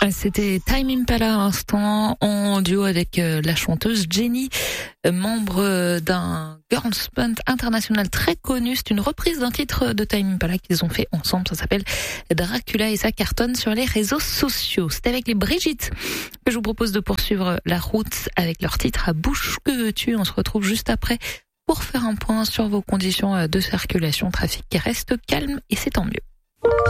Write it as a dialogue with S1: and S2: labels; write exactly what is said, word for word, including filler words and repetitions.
S1: C'était Time Impala à l'instant, en duo avec la chanteuse Jenny, membre d'un girls band international très connu. C'est une reprise d'un titre de Time Impala qu'ils ont fait ensemble. Ça s'appelle Dracula et ça cartonne sur les réseaux sociaux. C'est avec les Brigitte que je vous propose de poursuivre la route avec leur titre à bouche que veux-tu. On se retrouve juste après pour faire un point sur vos conditions de circulation. Trafic qui reste calme et c'est tant mieux.